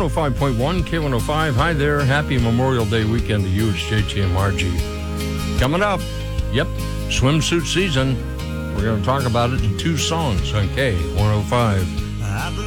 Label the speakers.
Speaker 1: 105.1 K105. Hi there. Happy Memorial Day weekend to you. It's JT and Margie. Coming up, swimsuit season. We're going to talk about it in 2 songs on K105.